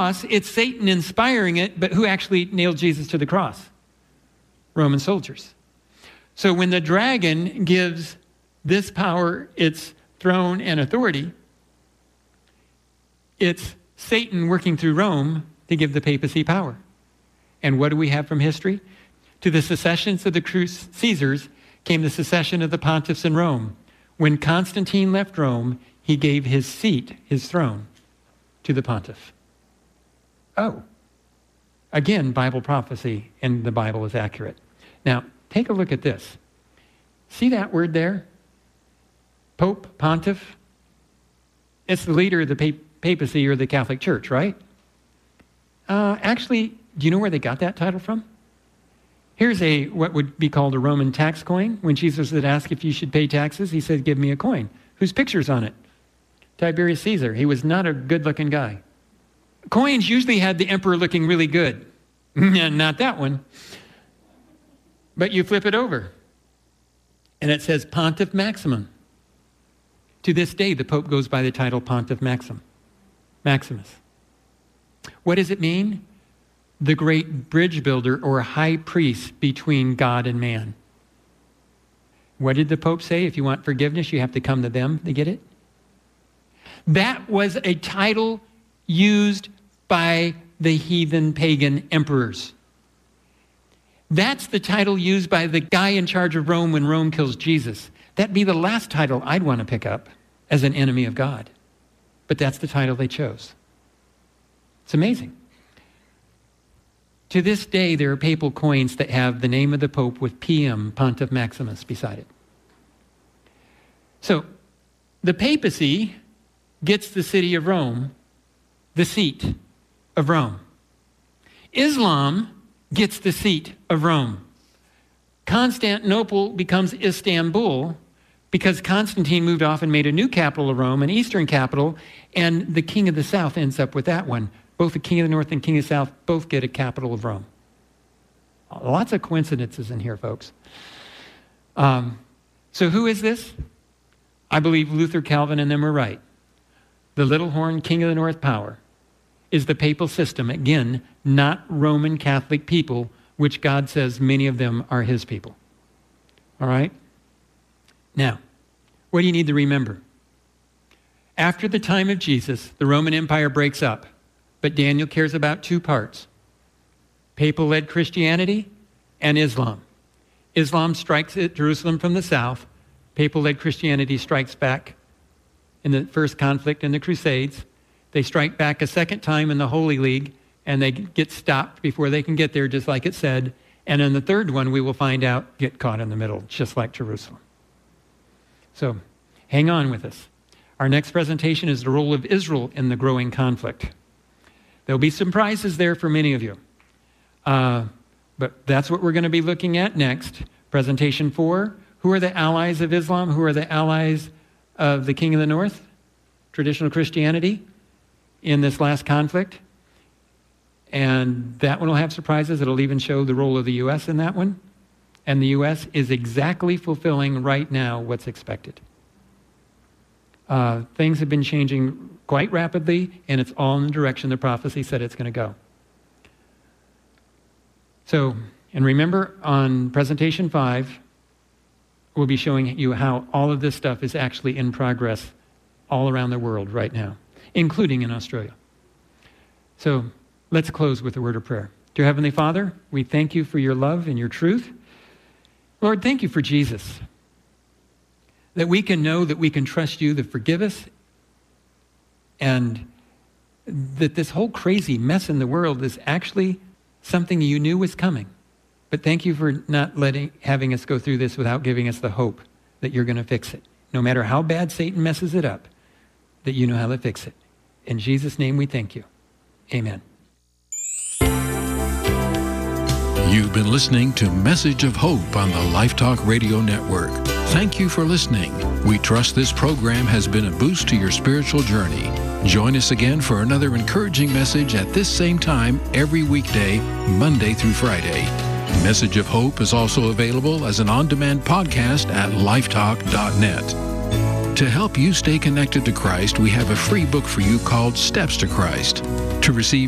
cross, it's Satan inspiring it, but who actually nailed Jesus to the cross? Roman soldiers. So when the dragon gives this power its throne and authority, it's Satan working through Rome to give the papacy power. And what do we have from history? To the secessions of the Caesars came the secession of the pontiffs in Rome. When Constantine left Rome, he gave his seat, his throne, to the pontiff. Oh, again, Bible prophecy, and the Bible is accurate. Now, take a look at this. See that word there? Pope, pontiff? It's the leader of the papacy or the Catholic Church, right? Actually, do you know where they got that title from? Here's what would be called a Roman tax coin. When Jesus would ask if you should pay taxes, he said, give me a coin. Whose picture's on it? Tiberius Caesar. He was not a good-looking guy. Coins usually had the emperor looking really good. Not that one. But you flip it over, and it says Pontiff Maximus. To this day, the Pope goes by the title Pontiff Maximus. What does it mean? The great bridge builder or high priest between God and man. What did the Pope say? If you want forgiveness, you have to come to them to get it. That was a title used by the heathen pagan emperors. That's the title used by the guy in charge of Rome when Rome kills Jesus. That'd be the last title I'd want to pick up as an enemy of God. But that's the title they chose. It's amazing. To this day, there are papal coins that have the name of the Pope with PM, Pontiff Maximus, beside it. So, the papacy gets the city of Rome, the seat of Rome. Islam gets the seat of Rome. Constantinople becomes Istanbul because Constantine moved off and made a new capital of Rome, an eastern capital, and the king of the south ends up with that one. Both the king of the north and king of the south both get a capital of Rome. Lots of coincidences in here, folks. So who is this? I believe Luther, Calvin, and them are right. The little horn king of the north power is the papal system. Again, not Roman Catholic people, which God says many of them are his people. All right? Now, what do you need to remember? After the time of Jesus, the Roman Empire breaks up. But Daniel cares about two parts: papal-led Christianity and Islam. Islam strikes at Jerusalem from the south. Papal-led Christianity strikes back in the first conflict in the Crusades. They strike back a second time in the Holy League, and they get stopped before they can get there, just like it said. And in the third one, we will find out, get caught in the middle, just like Jerusalem. So hang on with us. Our next presentation is the role of Israel in the growing conflict. There'll be surprises there for many of you. But that's what we're going to be looking at next. Presentation 4. Who are the allies of Islam? Who are the allies of the King of the North? Traditional Christianity in this last conflict. And that one will have surprises. It'll even show the role of the U.S. in that one. And the U.S. is exactly fulfilling right now what's expected. Things have been changing quite rapidly, and it's all in the direction the prophecy said it's going to go. So, and remember, on presentation 5, we'll be showing you how all of this stuff is actually in progress all around the world right now, including in Australia. So, let's close with a word of prayer. Dear Heavenly Father, we thank you for your love and your truth. Lord, thank you for Jesus, that we can know that we can trust you to forgive us, and that this whole crazy mess in the world is actually something you knew was coming. But thank you for not having us go through this without giving us the hope that you're going to fix it. No matter how bad Satan messes it up, that you know how to fix it. In Jesus' name we thank you. Amen. You've been listening to Message of Hope on the Life Talk Radio Network. Thank you for listening. We trust this program has been a boost to your spiritual journey. Join us again for another encouraging message at this same time every weekday, Monday through Friday. Message of Hope is also available as an on-demand podcast at lifetalk.net. To help you stay connected to Christ, we have a free book for you called Steps to Christ. To receive